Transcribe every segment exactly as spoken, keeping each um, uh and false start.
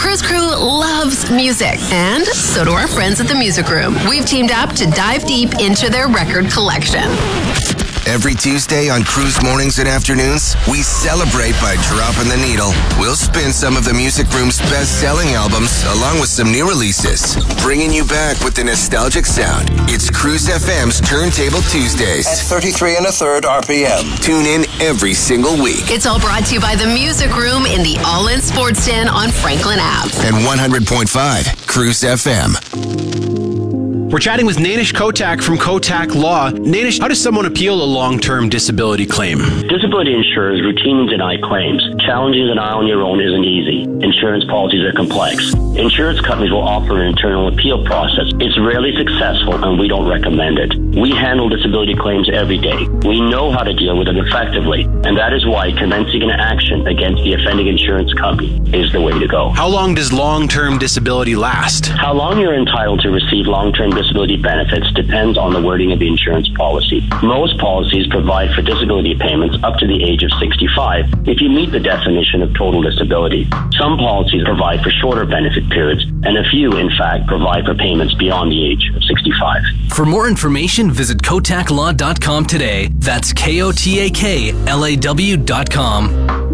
Cruise Crew loves music, and so do our friends at the Music Room. We've teamed up to dive deep into their record collection. Every Tuesday on Cruise Mornings and Afternoons, we celebrate by dropping the needle. We'll spin some of the Music Room's best-selling albums, along with some new releases, bringing you back with the nostalgic sound. It's Cruise F M's Turntable Tuesdays. At thirty-three and a third R P M. Tune in every single week. It's all brought to you by the Music Room in the All-In Sports Den on Franklin Ave. And one hundred point five Cruise F M. We're chatting with Nanish Kotak from Kotak Law. Nanish, how does someone appeal a long-term disability claim? Disability insurers routinely deny claims. Challenging a denial on your own isn't easy. Insurance policies are complex. Insurance companies will offer an internal appeal process. It's rarely successful, and we don't recommend it. We handle disability claims every day. We know how to deal with them effectively, and that is why commencing an action against the offending insurance company is the way to go. How long does long-term disability last? How long you're entitled to receive long-term disability benefits depends on the wording of the insurance policy. Most policies provide for disability payments up to the age of sixty-five if you meet the definition of total disability. Some policies provide for shorter benefit periods, and a few, in fact, provide for payments beyond the age of sixty-five. For more information, visit kotak law dot com today. That's K O T A K L A W dot com.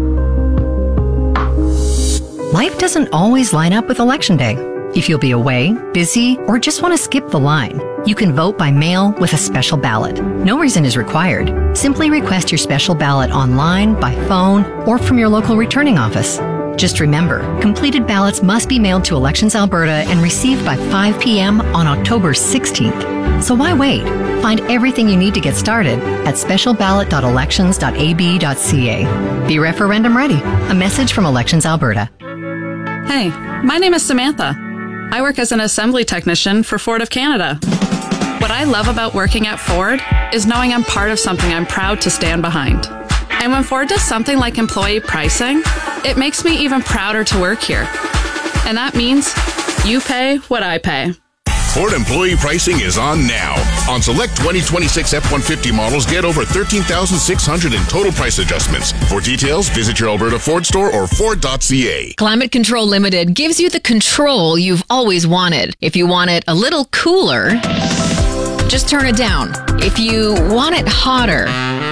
Life doesn't always line up with Election Day. If you'll be away, busy, or just want to skip the line, you can vote by mail with a special ballot. No reason is required. Simply request your special ballot online, by phone, or from your local returning office. Just remember, completed ballots must be mailed to Elections Alberta and received by five p.m. on October sixteenth. So why wait? Find everything you need to get started at special ballot dot elections dot a b dot c a. Be referendum ready. A message from Elections Alberta. Hey, my name is Samantha. I work as an assembly technician for Ford of Canada. What I love about working at Ford is knowing I'm part of something I'm proud to stand behind. And when Ford does something like employee pricing, it makes me even prouder to work here. And that means you pay what I pay. Ford employee pricing is on now. On select twenty twenty-six F one fifty models, get over thirteen thousand six hundred in total price adjustments. For details, visit your Alberta Ford store or Ford dot c a. Climate Control Limited gives you the control you've always wanted. If you want it a little cooler, just turn it down. If you want it hotter,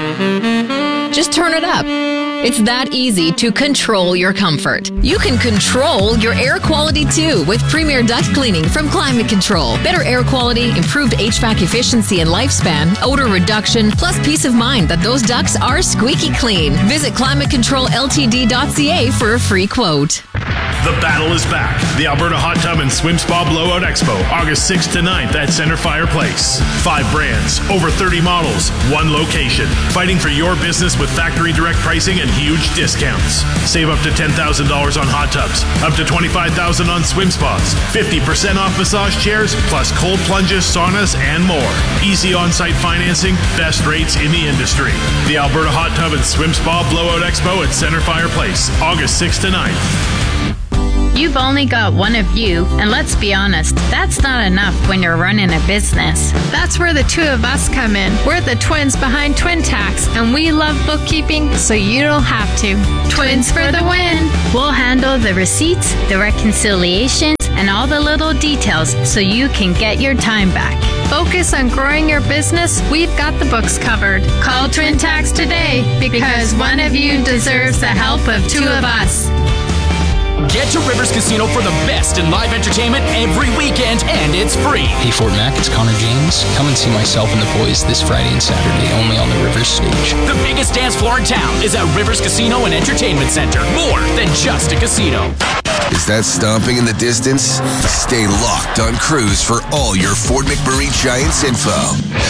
just turn it up. It's that easy to control your comfort. You can control your air quality too with Premier Duct Cleaning from Climate Control. Better air quality, improved H V A C efficiency and lifespan, odor reduction, plus peace of mind that those ducts are squeaky clean. Visit climate control l t d dot c a for a free quote. The battle is back. The Alberta Hot Tub and Swim Spa Blowout Expo, August sixth to ninth at Centerfire Place. Five brands, over thirty models, one location. Fighting for your business with factory direct pricing and huge discounts. Save up to ten thousand dollars on hot tubs, up to twenty-five thousand dollars on swim spas, fifty percent off massage chairs, plus cold plunges, saunas, and more. Easy on-site financing, best rates in the industry. The Alberta Hot Tub and Swim Spa Blowout Expo at Centerfire Place, August sixth to ninth. You've only got one of you, and let's be honest, that's not enough when you're running a business. That's where the two of us come in. We're the twins behind Twin Tax, and we love bookkeeping, so you don't have to. Twins for the win! We'll handle the receipts, the reconciliations, and all the little details so you can get your time back. Focus on growing your business. We've got the books covered. Call Twin Tax today, because one of you deserves the help of two of us. Get to Rivers Casino for the best in live entertainment every weekend, and it's free. Hey Fort Mac, it's Connor James. Come and see myself and the boys this Friday and Saturday, only on the Rivers stage. The biggest dance floor in town is at Rivers Casino and Entertainment Center. More than just a casino. Is that stomping in the distance? Stay locked on Cruise for all your Fort McMurray Giants info.